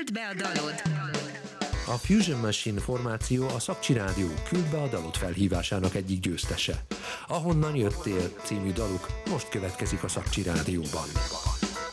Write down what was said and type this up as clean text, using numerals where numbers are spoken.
Küld be a dalod! A Fusion Machine formáció a Szakcsi Rádió Küld be a dalod felhívásának egyik győztese. Ahonnan jöttél című daluk most következik a Szakcsi Rádióban.